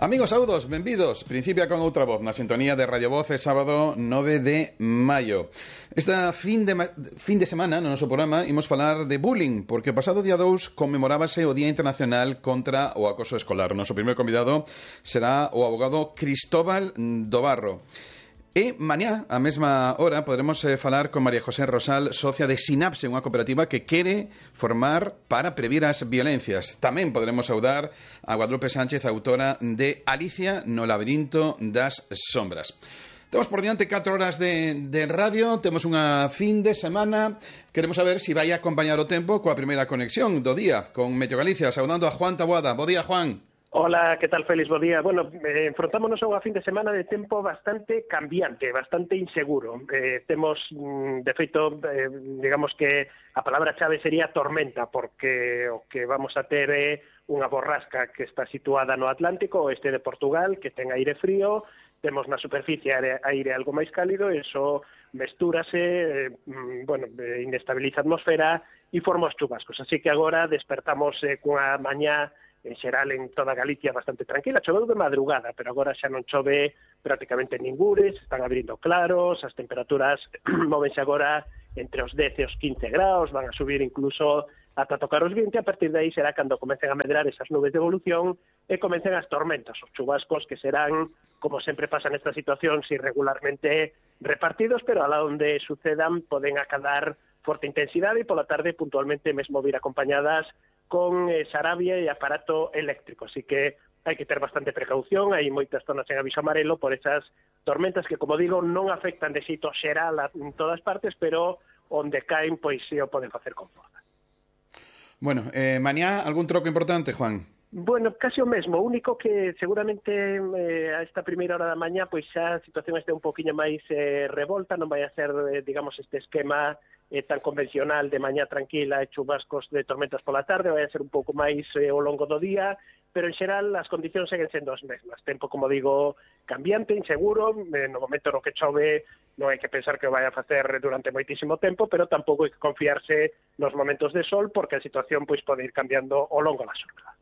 Amigos, saúdos, benvidos. Principia con outra voz na sintonía de Radio Voz, é sábado 9 de maio. Esta fin de semana no noso programa imos falar de bullying, porque o pasado día 2 conmemorábase o Día Internacional contra o Acoso Escolar. O noso primeiro convidado será o abogado Cristóbal Dobarro. E mañá, á mesma hora, poderemos falar con María José Rosal, socia de Sinapse, unha cooperativa que quere formar para previr as violencias. Tamén poderemos saudar a Guadalupe Sánchez, autora de Alicia no labirinto das sombras. Temos por diante 4 horas de radio, temos unha fin de semana. Queremos saber se vai acompañar o tempo coa primeira conexión do día con Meteo Galicia, saudando a Juan Taboada. Bo día, Juan. Hola, que tal, Félix? Bo día. Bueno, enfrontámonos a unha fin de semana de tempo bastante cambiante, bastante inseguro. Temos, de feito, digamos que a palabra chave sería tormenta, porque o que vamos a ter é unha borrasca que está situada no Atlántico, oeste de Portugal, que ten aire frío, temos na superficie aire algo máis cálido, e iso mestúrase, inestabiliza a atmosfera e forma os chubascos. Así que agora despertamos cunha mañá en xeral en toda Galicia bastante tranquila. Choveu de madrugada, pero agora xa non chove prácticamente ningures, están abrindo claros, as temperaturas móvense agora entre os 10 e os 15 graus, van a subir incluso ata tocar os 20, a partir de aí será cando comecen a medrar esas nubes de evolución e comecen as tormentas, os chubascos que serán, como sempre pasa nestas situacións, irregularmente repartidos, pero alá onde sucedan poden acadar forte intensidade e pola tarde puntualmente mesmo vir acompañadas con sarabia e aparato eléctrico. Así que hai que ter bastante precaución, hai moitas zonas en aviso amarelo por esas tormentas que, como digo, non afectan de xeito xeral en todas partes, pero onde caen, pois sí o poden facer con forza. Bueno, mañá algún troco importante, Juan? Bueno, casi o mesmo, o único que seguramente a esta primeira hora da mañá pois xa a situación este un poquinho máis revolta, non vai a ser, digamos, este esquema tan convencional de mañá tranquila e chubascos de tormentas pola tarde, vai a ser un pouco máis ao longo do día, pero en xeral as condicións seguen sendo as mesmas. Tempo, como digo, cambiante, inseguro, no momento no que chove non hai que pensar que o vai a facer durante moitísimo tempo, pero tampouco hai que confiarse nos momentos de sol, porque a situación pois pode ir cambiando ao longo da xornada.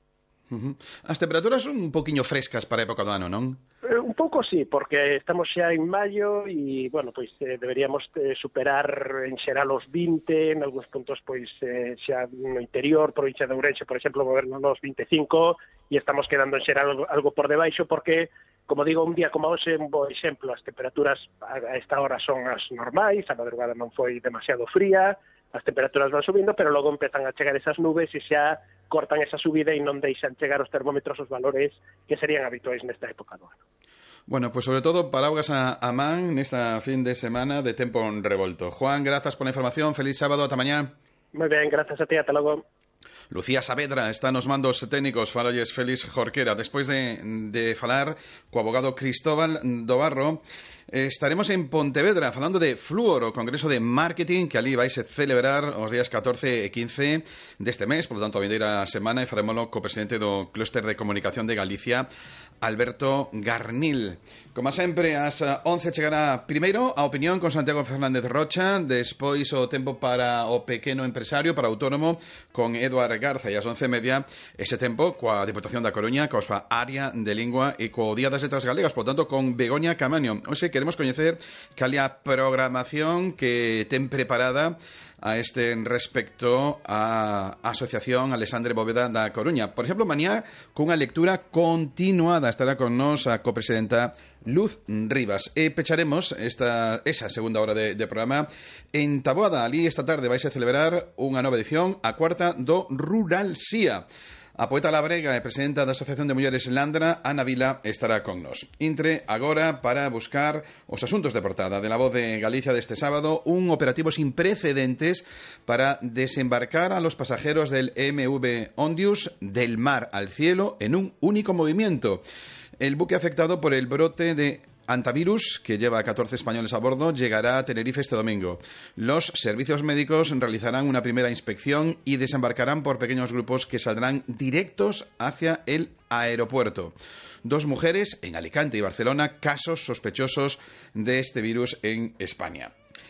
As temperaturas son un poquinho frescas para a época do ano, non? Un pouco sí, porque estamos xa en maio e, bueno, pois deberíamos superar en xeral os 20, en algúns puntos pois xa no interior, provincia de Ourense, por exemplo, movernos nos 25 e estamos quedando en xeral algo por debaixo porque, como digo, un día como hoxe, un bo exemplo, as temperaturas a esta hora son as normais, a madrugada non foi demasiado fría, as temperaturas van subindo, pero logo empezan a chegar esas nubes e xa cortan esa subida e non deixan chegar os termómetros os valores que serían habituais nesta época do ano. Bueno, pues sobre todo paraugas a man nesta fin de semana de tempo revolto. Juan, grazas pola información, feliz sábado, ata mañá. Moi ben, grazas a ti, ata logo. Lucía Saavedra está nos mandos técnicos, falalles Félix Jorquera. Despois de falar co abogado Cristóbal Dobarro, estaremos en Pontevedra falando de Fluor, o Congreso de Marketing, que ali vais a celebrar os días 14 e 15 deste mes, por lo tanto a vindeira semana, e farémolo co presidente do Clúster de Comunicación de Galicia, Alberto Garnil. Como sempre, ás 11 chegará primeiro a opinión con Santiago Fernández Rocha, despois o tempo para o pequeno empresario, para o autónomo, con Eduard Garza, e ás 11:30 ese tempo coa Diputación da Coruña, coa súa área de lingua e co Día das Letras Galegas, por tanto con Begoña Camaño. Hoxe queremos coñecer cal é a programación que ten preparada a este respecto a Asociación Alexandre Bóveda da Coruña. Por exemplo, mañá, cunha lectura continuada, estará con nos a copresidenta Luz Rivas. E pecharemos esa segunda hora de programa en Taboada. Ali esta tarde vais a celebrar unha nova edición, a cuarta do Rural Xía. A poeta labrega e presidenta da Asociación de Mulleres Landra, Ana Vila, estará con nos. Intre agora para buscar os asuntos de portada de La Voz de Galicia deste sábado, un operativo sin precedentes para desembarcar a los pasajeros del MV Ondius del mar al cielo en un único movimiento. El buque afectado por el brote de antivirus, que lleva a 14 españoles a bordo, llegará a Tenerife este domingo. Los servicios médicos realizarán una primera inspección y desembarcarán por pequeños grupos que saldrán directos hacia el aeropuerto. 2 mujeres en Alicante y Barcelona, casos sospechosos de este virus en España.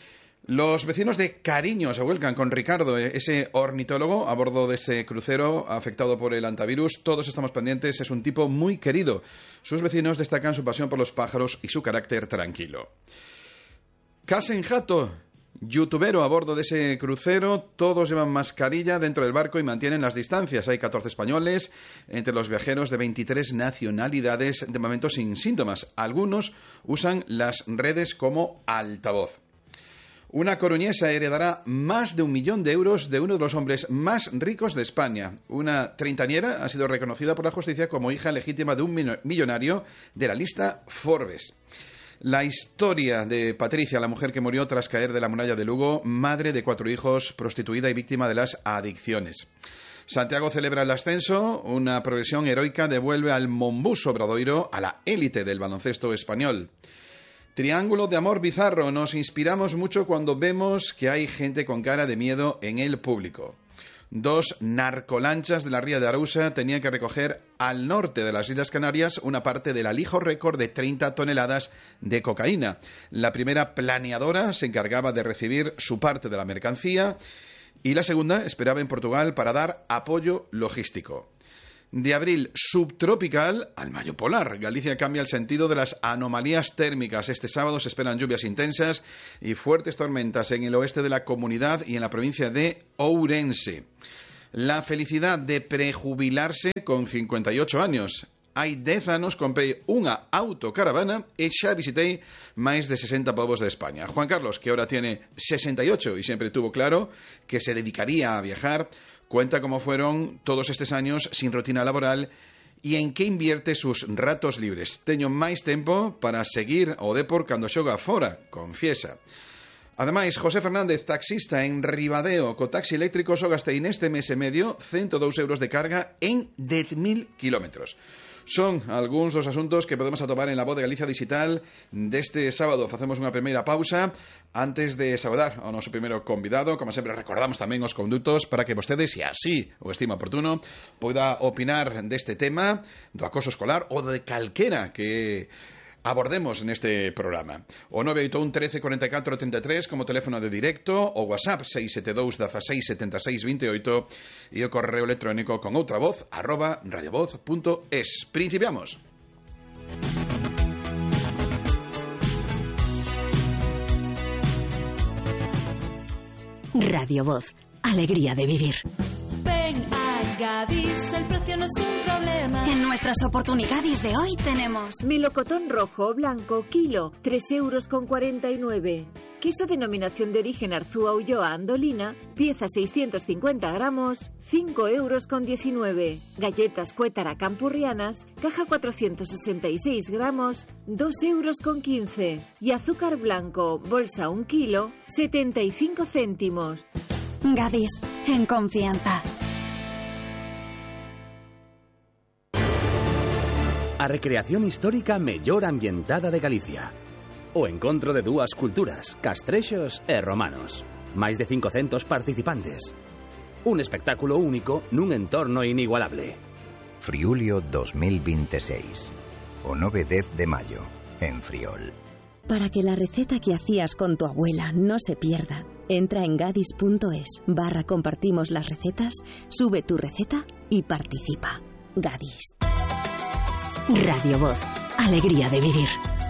Los vecinos de Cariño se vuelcan con Ricardo, ese ornitólogo a bordo de ese crucero afectado por el hantavirus. Todos estamos pendientes, es un tipo muy querido. Sus vecinos destacan su pasión por los pájaros y su carácter tranquilo. Kasen Hato, youtubero a bordo de ese crucero. Todos llevan mascarilla dentro del barco y mantienen las distancias. Hay 14 españoles entre los viajeros de 23 nacionalidades, de momento sin síntomas. Algunos usan las redes como altavoz. Una coruñesa heredará más de 1 millón de euros de uno de los hombres más ricos de España. Una treintañera ha sido reconocida por la justicia como hija legítima de un millonario de la lista Forbes. La historia de Patricia, la mujer que murió tras caer de la muralla de Lugo, madre de 4 hijos, prostituida y víctima de las adicciones. Santiago celebra el ascenso. Una progresión heroica devuelve al Monbus Obradoiro a la élite del baloncesto español. Triángulo de amor bizarro. Nos inspiramos mucho cuando vemos que hay gente con cara de miedo en el público. 2 narcolanchas de la ría de Arousa tenían que recoger al norte de las Islas Canarias una parte del alijo récord de 30 toneladas de cocaína. La primera planeadora se encargaba de recibir su parte de la mercancía y la segunda esperaba en Portugal para dar apoyo logístico. De abril subtropical al mayo polar. Galicia cambia el sentido de las anomalías térmicas. Este sábado se esperan lluvias intensas y fuertes tormentas en el oeste de la comunidad y en la provincia de Ourense. La felicidad de prejubilarse con 58 años. Hai 10 anos comprei unha autocaravana e xa visitei máis de 60 povos de España. Juan Carlos, que ahora tiene 68 y siempre tuvo claro que se dedicaría a viajar, cuenta cómo fueron todos estes años sin rutina laboral e en que invierte sus ratos libres. Teño máis tempo para seguir o Depor cando xoga fora, confiesa. Ademais, José Fernández, taxista en Ribadeo, co taxi eléctrico só gastei neste mes e medio 102 euros de carga en 10.000 kilómetros. Son algúns dos asuntos que podemos atopar en La Voz de Galicia Digital deste sábado. Facemos unha primeira pausa antes de saudar ao noso primeiro convidado. Como sempre, recordamos tamén os condutos para que vostedes, se así o estima oportuno, poida opinar deste tema do acoso escolar ou de calquera que abordemos neste programa. O 981 13 44 33 como teléfono de directo, o WhatsApp 672 16 76 28 e o correo electrónico con outra voz @radiovoz.es. Principiamos. Radio Voz, alegría de vivir. Ven a Gadis, el precio no es un problema. En nuestras oportunidades de hoy tenemos melocotón rojo o blanco, kilo, 3,49 €. Queso denominación de origen Arzúa Ulloa Andolina, pieza 650 gramos, 5,19 €. Galletas Cuétara Campurrianas, caja 466 gramos, 2,15 €. Y azúcar blanco, bolsa 1 kilo, 75 céntimos. Gadis, en confianza. A recreación histórica mellor ambientada de Galicia. O encontro de dúas culturas, castrexos e romanos. Máis de 500 participantes. Un espectáculo único nun entorno inigualable. Friulio 2026. O 9-10 de mayo, en Friol. Para que la receta que hacías con tu abuela no se pierda, entra en gadis.es/compartimos las recetas, sube tu receta y participa. Gadis. Radio Voz, alegría de vivir.